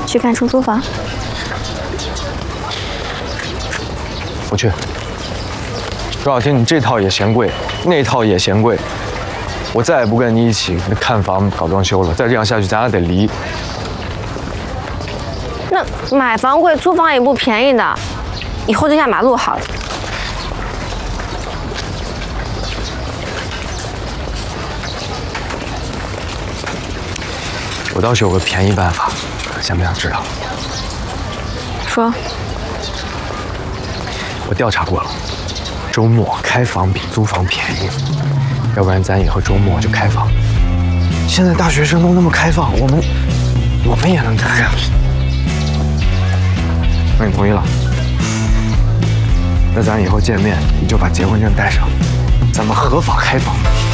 去看出租房？ 不去。周小天，你这套也嫌贵，那套也嫌贵，我再也不跟你一起看房搞装修了。再这样下去，咱俩得离。 那买房贵，租房也不便宜的，以后就压马路好了。 我倒是有个便宜办法，想不想知道？ 说。 我调查过了，周末开房比租房便宜，要不然咱以后周末就开房。现在大学生都那么开放，我们也能开呀。那你同意了？那咱以后见面，你就把结婚证带上，咱们合法开房。